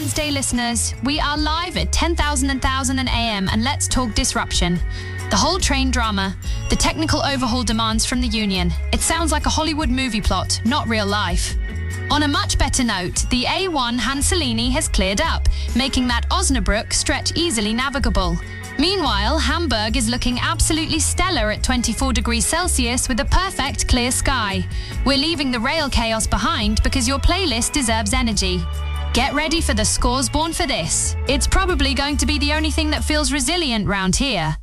Wednesday, listeners. We are live at 10,000 and 1,000 AM, and let's talk disruption. The whole train drama, the technical overhaul demands from the union. It sounds like a Hollywood movie plot, not real life. On a much better note, the A1 Hanselini has cleared up, making that Osnabrück stretch easily navigable. Meanwhile, Hamburg is looking absolutely stellar at 24 degrees Celsius with a perfect clear sky. We're leaving the rail chaos behind because your playlist deserves energy. Get ready for the scores born for this. It's probably going to be the only thing that feels resilient round here.